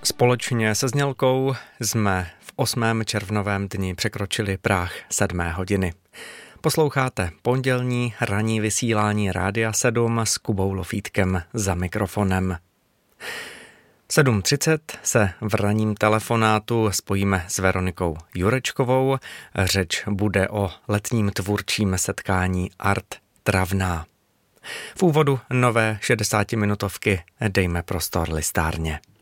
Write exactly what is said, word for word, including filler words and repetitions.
Společně se Znělkou jsme v osmém červnovém dni překročili práh sedmé hodiny. Posloucháte pondělní ranní vysílání Rádia sedm s Kubou Lofítkem za mikrofonem. V sedm třicet se v ranním telefonátu spojíme s Veronikou Jurečkovou. Řeč bude o letním tvůrčím setkání Art Travná. V úvodu nové šedesátiminutovky dejme prostor listárně.